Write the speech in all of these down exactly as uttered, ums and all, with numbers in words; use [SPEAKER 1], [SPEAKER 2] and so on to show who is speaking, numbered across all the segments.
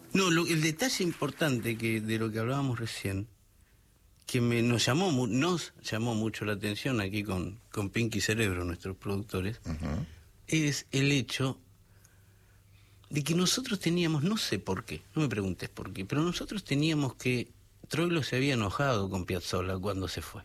[SPEAKER 1] No, lo, el detalle importante que de lo que hablábamos recién, que me, nos llamó nos llamó mucho la atención aquí con, con Pinky Cerebro, nuestros productores, uh-huh. es el hecho de que nosotros teníamos, no sé por qué, no me preguntes por qué, pero nosotros teníamos que Troilo se había enojado con Piazzolla cuando se fue.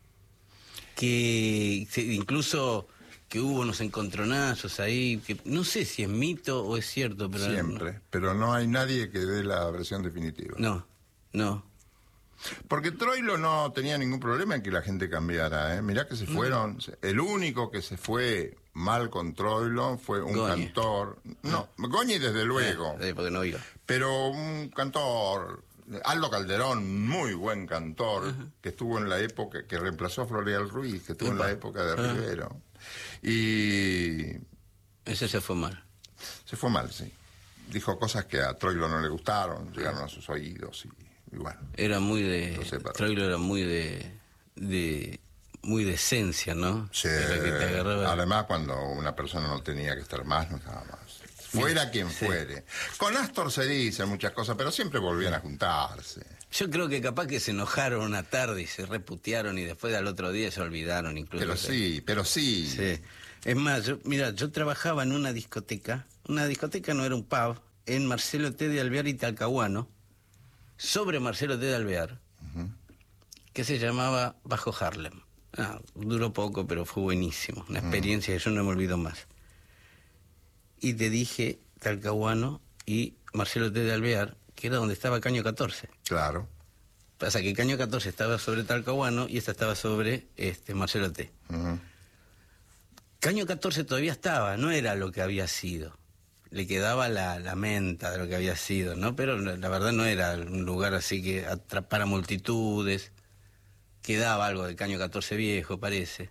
[SPEAKER 1] Que se, incluso que hubo unos encontronazos ahí, que no sé si es mito o es cierto, pero...
[SPEAKER 2] Siempre,
[SPEAKER 1] no,
[SPEAKER 2] pero no hay nadie que dé la versión definitiva.
[SPEAKER 1] No, no.
[SPEAKER 2] Porque Troilo no tenía ningún problema en que la gente cambiara, ¿eh? Mirá que se fueron, no. El único que se fue mal con Troilo fue un Goñi. cantor... No, Goñi desde luego.
[SPEAKER 1] Eh, porque no iba.
[SPEAKER 2] Pero un cantor... Aldo Calderón, muy buen cantor, uh-huh. que estuvo en la época, que reemplazó a Floreal Ruiz, que estuvo Epa. en la época de uh-huh. Rivero. Y...
[SPEAKER 1] Ese se fue mal.
[SPEAKER 2] Se fue mal, sí. Dijo cosas que a Troilo no le gustaron, llegaron a sus oídos y, y bueno.
[SPEAKER 1] Era muy de... Troilo era muy de... de muy de esencia, ¿no?
[SPEAKER 2] Sí. Que te agarraba... Además, cuando una persona no tenía que estar más, no estaba más. Fuera quien sí. fuere. Con Astor se dicen muchas cosas, pero siempre volvían a juntarse.
[SPEAKER 1] Yo creo que capaz que se enojaron una tarde y se reputearon y después al otro día se olvidaron incluso.
[SPEAKER 2] Pero sí, pero sí.
[SPEAKER 1] Sí. Es más, yo, mira, yo trabajaba en una discoteca, una discoteca no era un pub, en Marcelo T. de Alvear y Talcahuano, sobre Marcelo T. de Alvear, uh-huh. que se llamaba Bajo Harlem. Ah, duró poco, pero fue buenísimo. Una experiencia uh-huh. que yo no me olvido más. Y te dije Talcahuano y Marcelo T. de Alvear, que era donde estaba Caño catorce.
[SPEAKER 2] Claro.
[SPEAKER 1] Pasa que Caño catorce estaba sobre Talcahuano y esta estaba sobre este Marcelo T. Uh-huh. Caño catorce todavía estaba, no era lo que había sido. Le quedaba la, la menta de lo que había sido, ¿no? Pero la verdad no era un lugar así que atrapara multitudes. Quedaba algo de Caño catorce viejo, parece.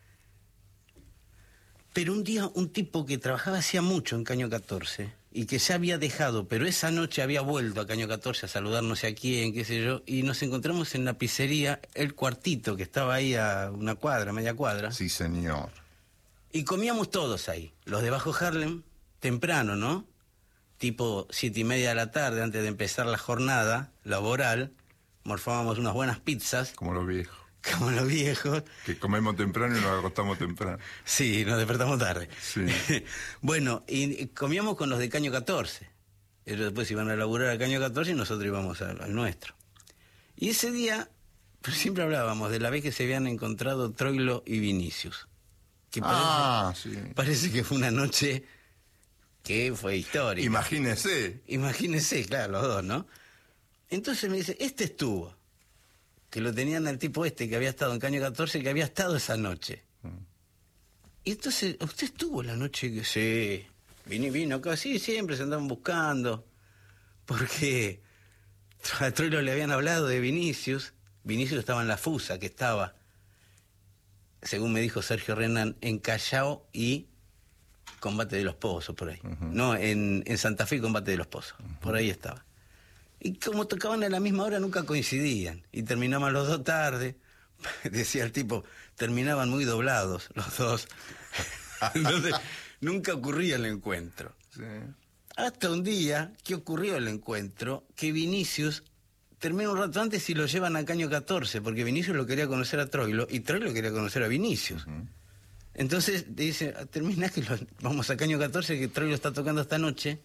[SPEAKER 1] Pero un día un tipo que trabajaba hacía mucho en Caño catorce y que ya había dejado, pero esa noche había vuelto a Caño catorce a saludar no sé a quién, qué sé yo, y nos encontramos en la pizzería El Cuartito, que estaba ahí a una cuadra, media cuadra.
[SPEAKER 2] Sí, señor.
[SPEAKER 1] Y comíamos todos ahí, los de Bajo Harlem, temprano, ¿no? Tipo siete y media de la tarde, antes de empezar la jornada laboral, morfábamos unas buenas pizzas.
[SPEAKER 2] Como los viejos.
[SPEAKER 1] Como los viejos.
[SPEAKER 2] Que comemos temprano y nos acostamos temprano.
[SPEAKER 1] Sí, nos despertamos tarde.
[SPEAKER 2] Sí.
[SPEAKER 1] Bueno, y comíamos con los de Caño catorce. Ellos después iban a laburar a Caño catorce y nosotros íbamos al, al nuestro. Y ese día, pero siempre hablábamos de la vez que se habían encontrado Troilo y Vinicius. Que parece,
[SPEAKER 2] ah, sí.
[SPEAKER 1] Parece que fue una noche que fue histórica.
[SPEAKER 2] Imagínese.
[SPEAKER 1] Imagínese, claro, los dos, ¿no? Entonces me dice, este estuvo. Que lo tenían al tipo este que había estado en Caño catorce, que había estado esa noche. Mm. Y entonces, ¿usted estuvo la noche que sí? Vino y vino acá, sí, siempre se andaban buscando. Porque a Troilo le habían hablado de Vinicius. Vinicius estaba en la Fusa, que estaba, según me dijo Sergio Renan, en Callao y Combate de los Pozos, por ahí. Uh-huh. No, en, en Santa Fe y Combate de los Pozos. Uh-huh. Por ahí estaba. Y como tocaban a la misma hora, nunca coincidían. Y terminaban los dos tarde. Decía el tipo, terminaban muy doblados los dos. Entonces, nunca ocurría el encuentro.
[SPEAKER 2] Sí.
[SPEAKER 1] Hasta un día que ocurrió el encuentro, que Vinicius termina un rato antes y lo llevan a Caño catorce, porque Vinicius lo quería conocer a Troilo y Troilo quería conocer a Vinicius. Uh-huh. Entonces dice, termina que lo, vamos a Caño catorce, que Troilo está tocando esta noche.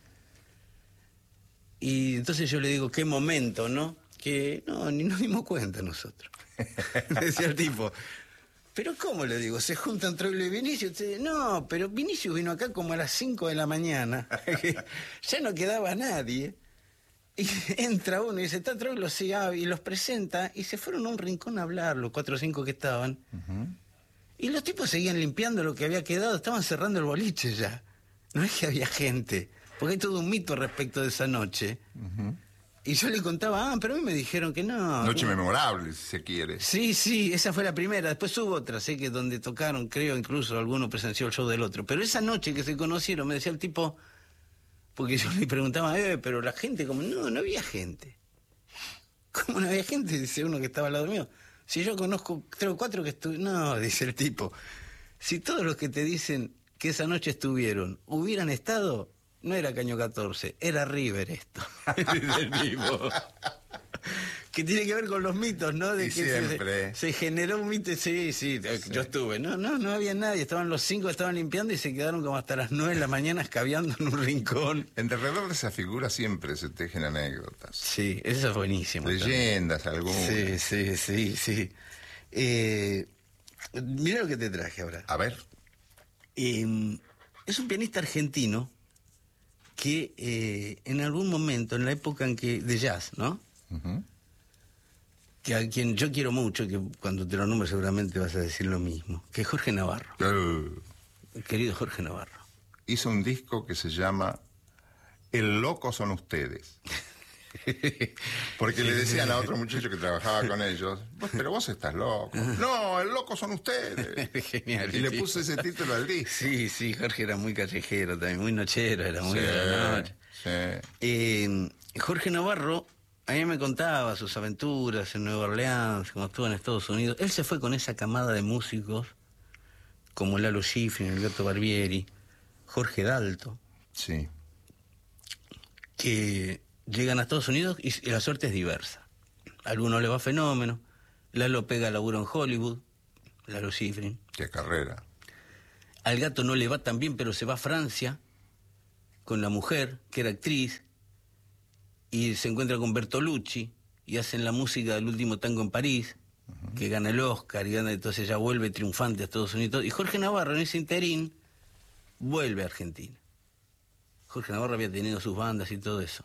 [SPEAKER 1] Y entonces yo le digo, qué momento, ¿no? Que no, ni nos dimos cuenta nosotros. Decía el tipo, pero ¿cómo le digo? ¿Se juntan Troilo y Vinicius? Dice, no, pero Vinicius vino acá como a las cinco de la mañana. Ya no quedaba nadie. Y entra uno y dice, está Troilo, sí, ah, y los presenta, y se fueron a un rincón a hablar, los cuatro o cinco que estaban. Uh-huh. Y los tipos seguían limpiando lo que había quedado, estaban cerrando el boliche ya. No es que había gente. Porque hay todo un mito respecto de esa noche. Uh-huh. Y yo le contaba, ah, pero a mí me dijeron que no.
[SPEAKER 2] Noche
[SPEAKER 1] no.
[SPEAKER 2] memorable, si se quiere.
[SPEAKER 1] Sí, sí, esa fue la primera. Después hubo otra, sé que donde tocaron, creo, incluso alguno presenció el show del otro. Pero esa noche que se conocieron, me decía el tipo, porque yo le preguntaba, eh, pero la gente, como, no, no había gente. ¿Cómo no había gente? Dice uno que estaba al lado mío. Si yo conozco tres o cuatro que estuvieron. No, dice el tipo. Si todos los que te dicen que esa noche estuvieron hubieran estado, no era Caño catorce, era River esto. Del mismo. Que tiene que ver con los mitos, ¿no? De
[SPEAKER 2] y
[SPEAKER 1] que
[SPEAKER 2] siempre.
[SPEAKER 1] Se, se generó un mito, sí, sí, sí, yo estuve. No, no, no había nadie, estaban los cinco, estaban limpiando y se quedaron como hasta las nueve de la mañana escabeando en un rincón.
[SPEAKER 2] En alrededor de esa figura siempre se tejen anécdotas.
[SPEAKER 1] Sí, eso es buenísimo.
[SPEAKER 2] Leyendas algunas.
[SPEAKER 1] Sí, sí, sí, sí. Eh, mira lo que te traje ahora.
[SPEAKER 2] A ver.
[SPEAKER 1] Eh, es un pianista argentino que eh, en algún momento, en la época en que de jazz, ¿no?
[SPEAKER 2] Uh-huh.
[SPEAKER 1] Que a quien yo quiero mucho, que cuando te lo nombres seguramente vas a decir lo mismo, que es Jorge Navarro.
[SPEAKER 2] Uh,
[SPEAKER 1] El querido Jorge Navarro.
[SPEAKER 2] Hizo un disco que se llama El loco son ustedes. Porque le decían a otro muchacho que trabajaba con ellos, pero vos estás loco. No, el loco son ustedes.
[SPEAKER 1] Genial.
[SPEAKER 2] Y le
[SPEAKER 1] sí.
[SPEAKER 2] puso ese título al disco.
[SPEAKER 1] Sí, sí, Jorge era muy callejero también, muy nochero, era muy
[SPEAKER 2] Sí,
[SPEAKER 1] de la noche.
[SPEAKER 2] sí.
[SPEAKER 1] Eh, Jorge Navarro, a mí me contaba sus aventuras en Nueva Orleans, cuando estuvo en Estados Unidos. Él se fue con esa camada de músicos, como Lalo Schifrin, el Gato Barbieri, Jorge Dalto,
[SPEAKER 2] Sí.
[SPEAKER 1] que llegan a Estados Unidos y, y la suerte es diversa. A algunos le va fenómeno, Lalo pega laburo en Hollywood, Lalo Schifrin.
[SPEAKER 2] Qué carrera.
[SPEAKER 1] Al Gato no le va tan bien, pero se va a Francia con la mujer, que era actriz, y se encuentra con Bertolucci, y hacen la música del Último Tango en París, uh-huh. que gana el Oscar, y gana, entonces ya vuelve triunfante a Estados Unidos. Y Jorge Navarro, en ese interín, vuelve a Argentina. Jorge Navarro había tenido sus bandas y todo eso.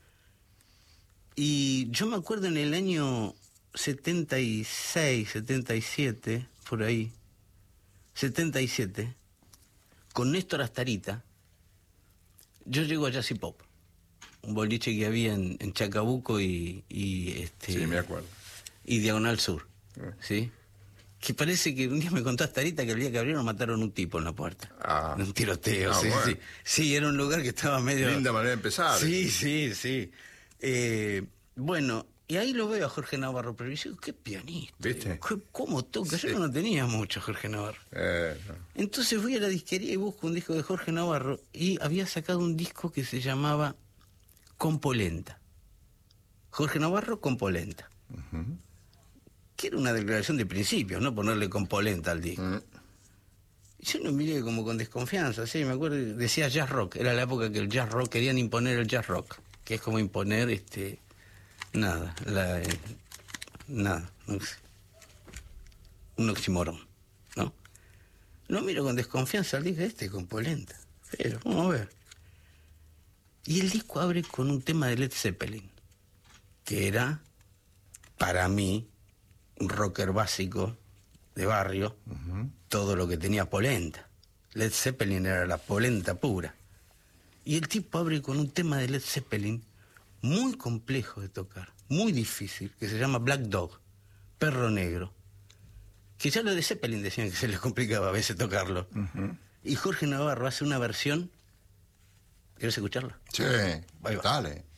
[SPEAKER 1] Y yo me acuerdo en el año setenta y seis, setenta y siete, por ahí, setenta y siete, con Néstor Astarita, yo llego a Jazz y Pop, un boliche que había en, en Chacabuco y, y este
[SPEAKER 2] Sí, me acuerdo.
[SPEAKER 1] y Diagonal Sur, ¿sí? Que parece que un día me contó Astarita que el día que abrieron mataron un tipo en la puerta.
[SPEAKER 2] Ah.
[SPEAKER 1] Un tiroteo,
[SPEAKER 2] Ah,
[SPEAKER 1] sí,
[SPEAKER 2] bueno.
[SPEAKER 1] sí. Sí, era un lugar que estaba medio...
[SPEAKER 2] Linda manera de empezar.
[SPEAKER 1] Sí, sí, sí. Eh, bueno, y ahí lo veo a Jorge Navarro, pero yo digo, qué pianista.
[SPEAKER 2] ¿Viste?
[SPEAKER 1] Qué, ¿Cómo toca?
[SPEAKER 2] Sí.
[SPEAKER 1] Yo no tenía mucho Jorge Navarro.
[SPEAKER 2] Eh, no.
[SPEAKER 1] Entonces voy a la disquería y busco un disco de Jorge Navarro y había sacado un disco que se llamaba Compolenta. Jorge Navarro Compolenta.
[SPEAKER 2] Uh-huh.
[SPEAKER 1] Que era una declaración de principios, ¿no? Ponerle Compolenta al disco.
[SPEAKER 2] Uh-huh.
[SPEAKER 1] Yo lo miré como con desconfianza, sí, me acuerdo, decía jazz rock, era la época que el jazz rock, querían imponer el jazz rock, que es como imponer, este, nada, la, eh, nada, no sé, un oxímoron, ¿no? Lo miro con desconfianza, el disco este, con polenta, pero vamos a ver. Y el disco abre con un tema de Led Zeppelin, que era, para mí, un rocker básico de barrio, uh-huh. todo lo que tenía polenta. Led Zeppelin era la polenta pura. Y el tipo abre con un tema de Led Zeppelin muy complejo de tocar, muy difícil, que se llama Black Dog, Perro Negro. Que ya lo de Zeppelin decían que se les complicaba a veces tocarlo. Uh-huh. Y Jorge Navarro hace una versión. ¿Quieres escucharla?
[SPEAKER 2] Sí, dale.